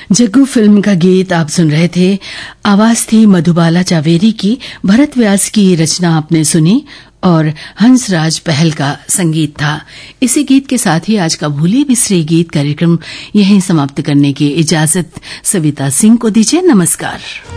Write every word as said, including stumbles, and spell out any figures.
Jaggu film का गीत आप सुन रहे थे। आवाज थी मधुबाला चावेरी की। भरत व्यास की रचना आपने सुनी और हंसराज पहल का संगीत था। इसी गीत के साथ ही आज का भूले बिसरे गीत कार्यक्रम यहीं समाप्त करने की इजाजत सविता सिंह को दीजिए। नमस्कार।